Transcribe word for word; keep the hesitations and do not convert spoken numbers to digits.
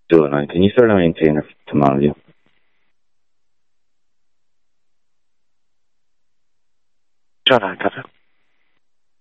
do it, and can you sort of maintain it tomorrow? Yeah. Shut up,